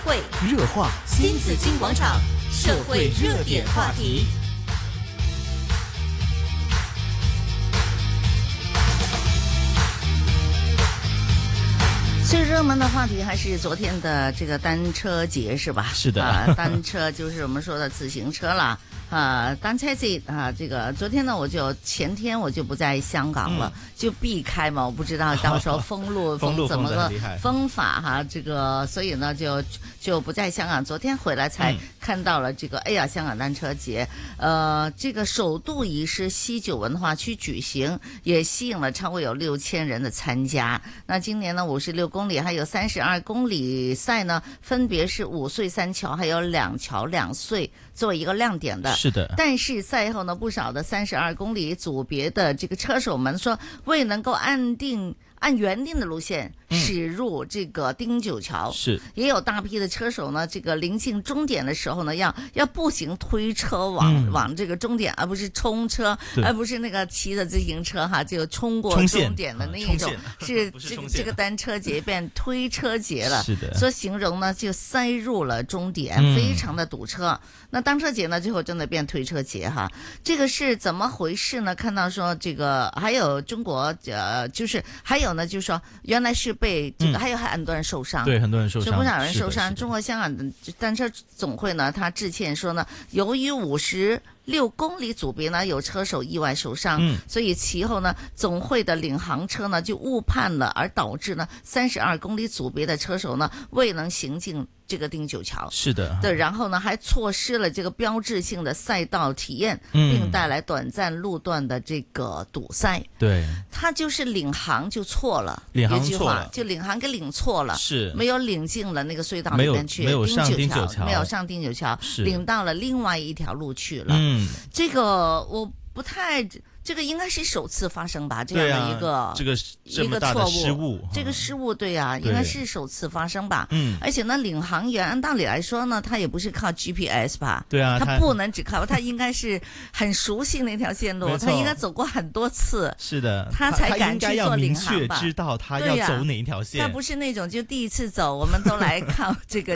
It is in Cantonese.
会热话新紫金广场社会热点话题。 最热门的话题还是昨天的这个单车节是吧？ 是的， 单车就是我们说的自行车啦。单车节这个昨天呢，前天我就不在香港了，就避开嘛，我不知道到时候封路怎么个封法哈，这个所以呢就不在香港。昨天回来才看到了这个，香港单车节，这个首度以是西九文化区举行，也吸引了超过有6000人的参加。那今年呢56公里还有32公里赛呢，分别是5岁3桥还有2桥2岁作为一个亮点的。 是的， 但是赛后呢，不少的32公里组别的这个车手们说，未能够按原定的路线驶入这个汀九桥， 是也有大批的车手呢，这个临近终点的时候呢，要步行推车往这个终点，而不是冲车，而不是那个骑着自行车就冲过终点的那一种，是这个单车节变推车节了， 是的， 所以形容呢就塞入了终点，非常的堵车。那单车节呢，最后真的变推车节哈，这个是怎么回事呢？看到说这个还有中国就是还有呢，就是说原来是被这个还有很多人受伤， 对，很多人受伤， 不少人受伤。中国香港的单车总会呢，他致歉说呢，由于56公里组别呢有车手意外受伤，所以其后呢总会的领航车呢就误判了，而导致呢32公里组别的车手呢未能行进这个汀九桥， 是的， 对，然后呢还错失了这个标志性的赛道体验，并带来短暂路段的这个堵塞。 对， 他就是领航就错了， 领航错了， 就领航给领错了， 是没有领进了那个隧道里面去， 没有上汀九桥， 没有上汀九桥，领到了另外一条路去了。这个我不太。这个应该是首次发生吧，这样的一个这么大的失误， 这个失误对啊，应该是首次发生吧。而且呢，领航员按道理来说呢，他也不是靠 GPS 吧？ 对啊， 他不能只靠，他应该是很熟悉那条线路，他应该走过很多次， 是的， 他才敢去做领航吧？ 明确知道他要走哪一条线， 他不是那种就第一次走，我们都来靠这个。